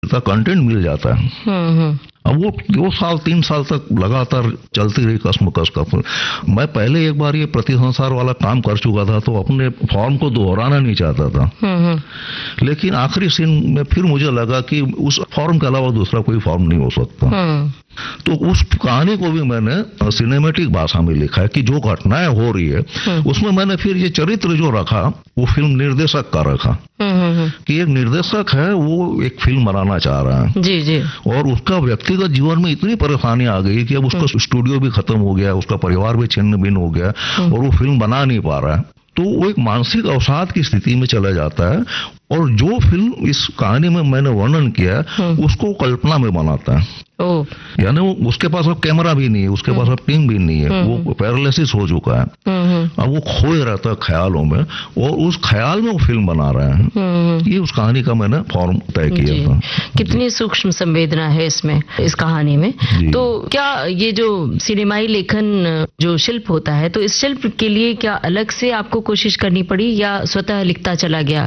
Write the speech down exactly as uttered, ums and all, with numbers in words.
इतना कंटेंट मिल जाता है। हम्म हम्म अब वो दो साल तीन साल तक लगातार चलती रही कसमकस का फिल्म। मैं पहले एक बार ये प्रतिसंसार वाला काम कर चुका था, तो अपने फॉर्म को दोहराना नहीं चाहता था। हम्म हम्म लेकिन आखिरी सीन में फिर मुझे लगा कि उस फॉर्म के अलावा दूसरा कोई फॉर्म नहीं हो सकता। हम्म तो उस कहानी को भी मैंने सिनेमैटिक भाषा में लिखा है कि जो घटनाएं हो रही है उसमें मैंने फिर ये चरित्र जो रखा वो फिल्म निर्देशक का रखा, हम्म कि एक निर्देशक है, वो एक फिल्म बनाना चाह रहा है जी जी, और उसका व्यक्तिगत जीवन में इतनी परेशानी आ गई कि अब उसका स्टूडियो भी खत्म हो गया, उसका परिवार भी छिन्न भिन्न हो गया और वो फिल्म बना नहीं पा रहा है। तो वो एक मानसिक अवसाद की स्थिति में चला जाता है और जो फिल्म इस कहानी में मैंने वर्णन किया उसको कल्पना में बनाता है। ओ यानी वो उसके पास अब कैमरा भी नहीं है, उसके पास अब टीम भी नहीं है, वो पैरालिसिस हो चुका है, अब वो खोए रहता है ख्यालों में और उस ख्याल में वो फिल्म बना रहा है। ये उस कहानी का मैंने फॉर्म तय किया था। कितनी सूक्ष्म संवेदना है इसमें, इस कहानी में। तो क्या ये जो सिनेमाई लेखन जो शिल्प होता है, तो इस शिल्प के लिए क्या अलग से आपको कोशिश करनी पड़ी या स्वतः लिखता चला गया